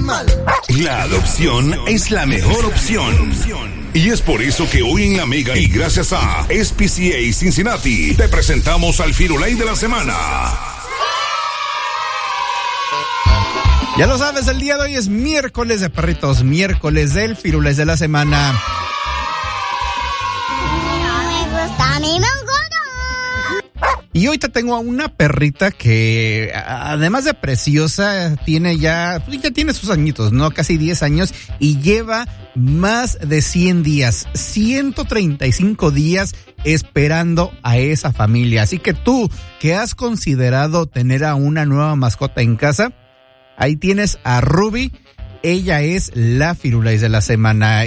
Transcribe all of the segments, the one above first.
mal. La adopción es la mejor opción. Y es por eso que hoy en La Mega y gracias a SPCA Cincinnati te presentamos al Firulais de la semana. Ya lo sabes, el día de hoy es miércoles de perritos, miércoles del Firulais de la semana. Y hoy te tengo a una perrita que, además de preciosa, ya tiene sus añitos, ¿no? Casi 10 años y lleva más de 100 días, 135 días esperando a esa familia. Así que tú, que has considerado tener a una nueva mascota en casa, ahí tienes a Ruby. Ella es la Firulais de la semana.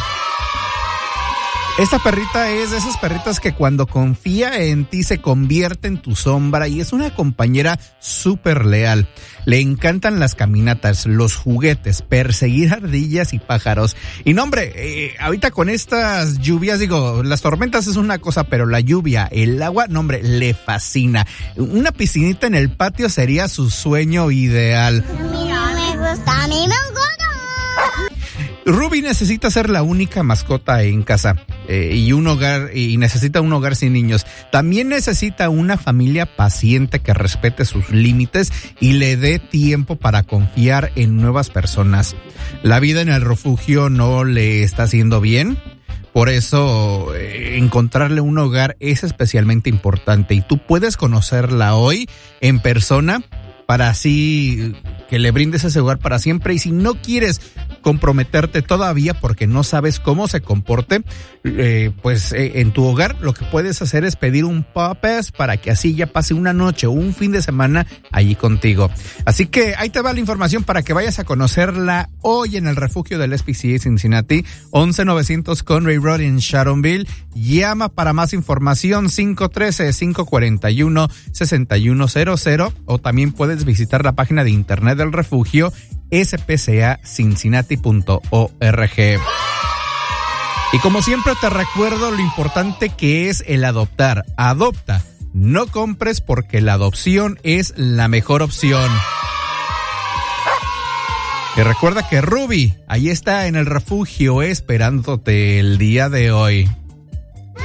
Esta perrita es de esas perritas que cuando confía en ti se convierte en tu sombra y es una compañera súper leal. Le encantan las caminatas, los juguetes, perseguir ardillas y pájaros. Y no, hombre, ahorita con estas lluvias, las tormentas es una cosa, pero la lluvia, el agua, no, hombre, le fascina. Una piscinita en el patio sería su sueño ideal. A mí me gusta. Ruby necesita ser la única mascota en casa y necesita un hogar sin niños. También necesita una familia paciente que respete sus límites y le dé tiempo para confiar en nuevas personas. La vida en el refugio no le está haciendo bien. Por eso encontrarle un hogar es especialmente importante y tú puedes conocerla hoy en persona para así que le brindes ese hogar para siempre. Y si no quieres comprometerte todavía porque no sabes cómo se comporte, en tu hogar lo que puedes hacer es pedir un pup-pass para que así ya pase una noche o un fin de semana allí contigo. Así que ahí te va la información para que vayas a conocerla hoy en el refugio del SPCA Cincinnati, 11900 Conway Road en Sharonville. Llama para más información 513-541-6100 o también puedes visitar la página de internet del refugio spcacincinnati.org. Y como siempre te recuerdo lo importante que es el adoptar. Adopta, no compres porque la adopción es la mejor opción. Y recuerda que Ruby ahí está en el refugio esperándote el día de hoy.